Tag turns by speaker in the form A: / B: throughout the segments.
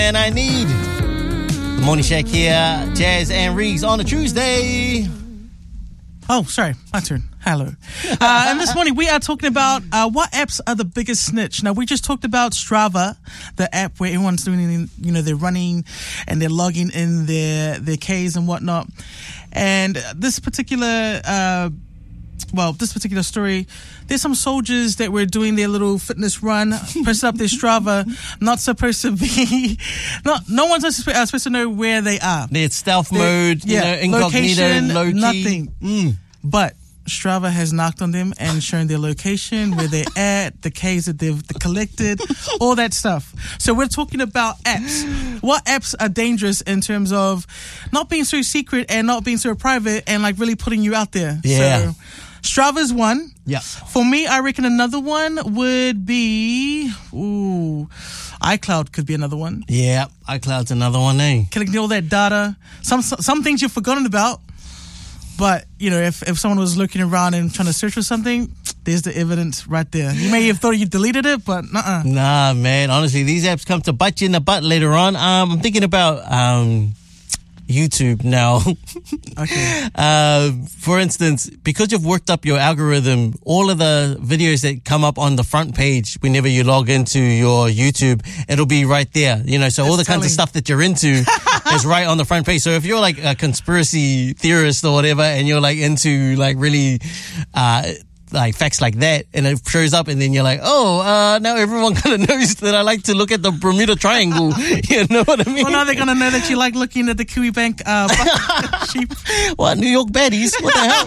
A: And I need the Morning Shack here, Jazz and Reeves on a Tuesday.
B: Oh, sorry, my turn. Hello. And this morning we are talking about what apps are the biggest snitch. Now, we just talked about Strava, the app where everyone's doing, they're running and they're logging in their Ks and whatnot. And this particular story, there's some soldiers that were doing their little fitness run, posted up their Strava, not supposed to be, no one's supposed to know where they are.
A: They're stealth mode, incognito,
B: location,
A: low-key.
B: Nothing. But Strava has knocked on them and shown their location, where they're at, the Ks that they've collected, all that stuff. So we're talking about apps. What apps are dangerous in terms of not being so secret and not being so private and like really putting you out there?
A: Yeah.
B: So Strava's one.
A: Yeah.
B: For me, I reckon another one would be iCloud could be another one.
A: Yeah, iCloud's another one, eh?
B: Collecting all that data. Some things you've forgotten about. But, if someone was looking around and trying to search for something, there's the evidence right there. You may have thought you deleted it, but nuh-uh.
A: Nah, man. Honestly, these apps come to bite you in the butt later on. I'm thinking about YouTube now.
B: Okay.
A: For instance, because you've worked up your algorithm, all of the videos that come up on the front page whenever you log into your YouTube, it'll be right there. So all the kinds of stuff that you're into is right on the front page. So if you're like a conspiracy theorist or whatever, and you're like into like really like facts like that, and it shows up, and then you're like, now everyone kind of knows that I like to look at the Bermuda Triangle. You know what I mean?
B: Well, now they're gonna know that you like looking at the Kiwi Bank sheep.
A: What, New York baddies? What the hell?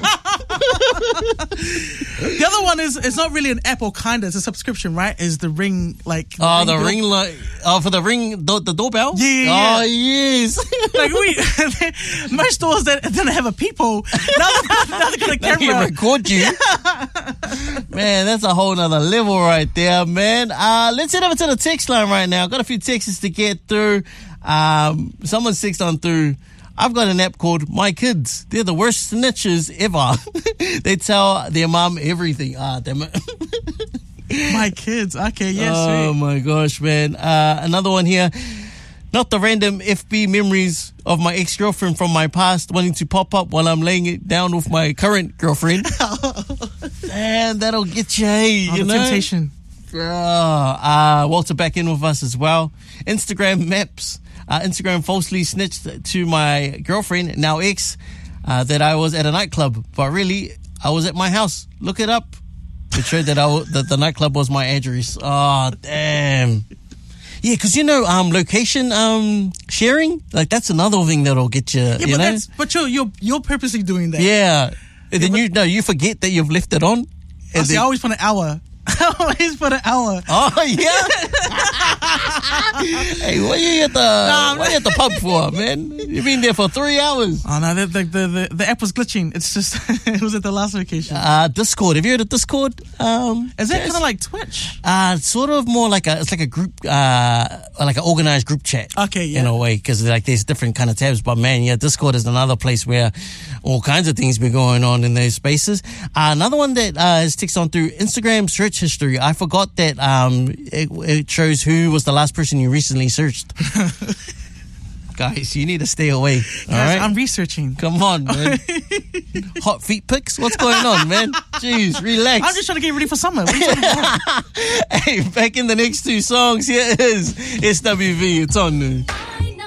B: The other one is, it's not really an app or kinda, it's a subscription, right? Is the Ring, like...
A: the Ring light. Oh, for the Ring, the doorbell?
B: Yeah.
A: Oh, yes.
B: Like most stores that didn't have a peephole, now they got a camera.
A: They can record you. Man, that's a whole nother level right there, man. Let's head over to the text line right now. Got a few texts to get through. Someone's text on through. I've got an app called My Kids. They're the worst snitches ever. They tell their mom everything. Damn it.
B: My Kids. Okay, yes.
A: Oh, my gosh, man. Another one here. Not the random FB memories of my ex-girlfriend from my past wanting to pop up while I'm laying it down with my current girlfriend. Man, that'll get you, hey,
B: the temptation.
A: Walter back in with us as well. Instagram maps. Instagram falsely snitched to my girlfriend, now ex, that I was at a nightclub, but really I was at my house. Look it up. It showed that that the nightclub was my address. Oh, damn. Yeah, because location sharing, like that's another thing that'll get you.
B: Yeah, but you're purposely doing that.
A: Yeah, and then you forget that you've left it on.
B: I always put an hour. I always put an hour.
A: Oh yeah. Hey, what are you at the pub for, man? You've been there for 3 hours.
B: Oh no, the app was glitching. It's just it was at the last location.
A: Discord. Have you heard of Discord?
B: Is that kind of like Twitch?
A: Sort of more like it's like a group, like an organized group chat.
B: Okay, yeah.
A: In a way, because like there's different kind of tabs. But man, yeah, Discord is another place where all kinds of things be going on in those spaces. Another one that is text on through Instagram search history. I forgot that it shows who was the last person you recently searched. Guys, you need to stay away. All right?
B: I'm researching.
A: Come on, man. Hot feet pics? What's going on, man? Jeez, relax.
B: I'm just trying to get ready for summer. What are you talking about?
A: Hey, back in the next two songs, here is SWV. It's on.